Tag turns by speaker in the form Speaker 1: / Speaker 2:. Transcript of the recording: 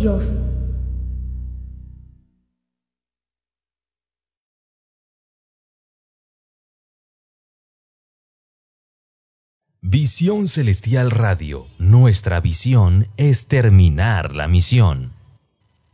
Speaker 1: Dios.
Speaker 2: Visión Celestial Radio, nuestra visión es terminar la misión.